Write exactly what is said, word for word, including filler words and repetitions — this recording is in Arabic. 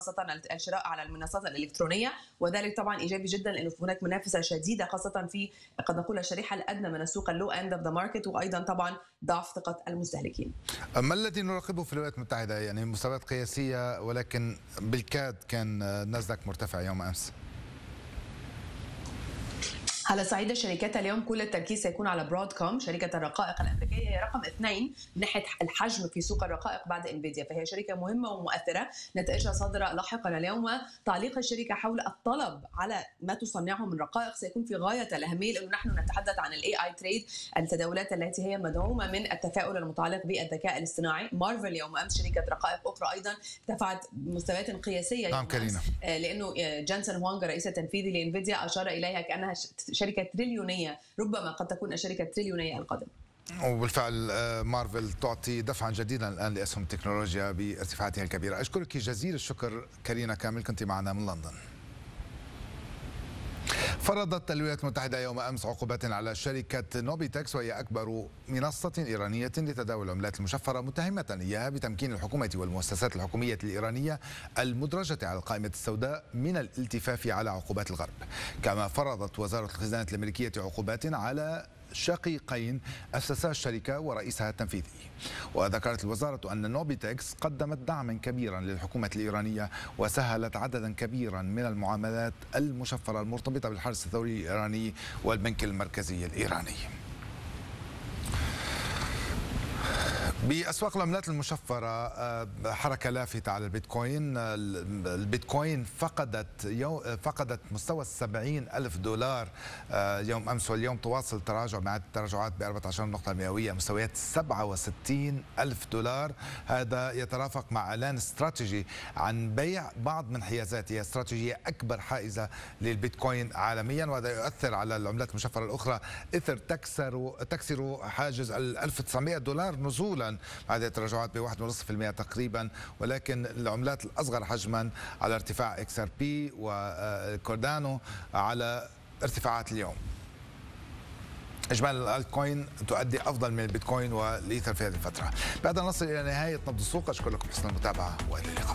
خاصة الشراء على المنصات الإلكترونية، وذلك طبعا إيجابي جدا لأنه هناك منافسة شديدة خاصة في قد نقول الشريحة الأدنى من السوق اللو اند اوف ذا ماركت، وأيضا طبعا ضعف ثقة المستهلكين. ما الذي نراقبه في الولايات المتحدة؟ يعني مستويات قياسية ولكن بالكاد كان ناسداك مرتفع يوم أمس. على صعيد الشركات اليوم كل التركيز سيكون على برودكوم، شركة الرقائق الأمريكية هي رقم اثنين من ناحية الحجم في سوق الرقائق بعد انفيديا، فهي شركة مهمة ومؤثرة، نتائجها صادرة لاحقا اليوم. تعليق الشركة حول الطلب على ما تصنعه من رقائق سيكون في غاية الأهمية، لأنه نحن نتحدث عن الاي اي تريد، التداولات التي هي مدعومة من التفاؤل المتعلق بالذكاء الاصطناعي. مارفل يوم أمس شركة رقائق أخرى أيضا ارتفعت بمستويات قياسية نعم كريمة، لأنه جانسون هوانغ رئيس التنفيذي لانفيديا أشار إليها كأنها شركة تريليونية، ربما قد تكون الشركة التريليونية القادمة. وبالفعل مارفل تعطي دفعا جديدا الآن لأسهم التكنولوجيا بارتفاعاتها الكبيرة. أشكرك جزيل الشكر كارينا كامل، كنت معنا من لندن. فرضت الولايات المتحدة يوم أمس عقوبات على شركة نوبيتكس، وهي أكبر منصة إيرانية لتداول العملات المشفرة، متهمة إياها بتمكين الحكومة والمؤسسات الحكومية الإيرانية المدرجة على القائمة السوداء من الالتفاف على عقوبات الغرب. كما فرضت وزارة الخزانة الأمريكية عقوبات على شقيقين أسسا الشركة ورئيسها التنفيذي. وذكرت الوزارة أن نوبيتكس قدمت دعما كبيرا للحكومة الإيرانية وسهلت عددا كبيرا من المعاملات المشفرة المرتبطة بالحرس الثوري الإيراني والبنك المركزي الإيراني. بأسواق العملات المشفرة حركة لافتة على البيتكوين. البيتكوين فقدت يوم فقدت مستوى السبعين ألف دولار يوم أمس، واليوم تواصل تراجع مع التراجعات ب أربعة عشر نقطة مئوية مستويات سبعة وستين ألف دولار. هذا يترافق مع إعلان استراتيجي عن بيع بعض من حيازاته، استراتيجية أكبر حائزة للبيتكوين عالميا، وهذا يؤثر على العملات المشفرة الأخرى. إثر تكسر تكسر حاجز ال ألف وتسعمئة دولار نزولا بعد التراجعات ب واحد فاصلة خمسة بالمئة تقريبا، ولكن العملات الأصغر حجما على ارتفاع إكس آر بي وكوردانو على ارتفاعات اليوم. إجمال الالتكوين تؤدي أفضل من البيتكوين والإيثر في هذه الفترة. بعد أن نصل إلى نهاية نبض السوق، أشكر لكم حسن المتابعة وإلى اللقاء.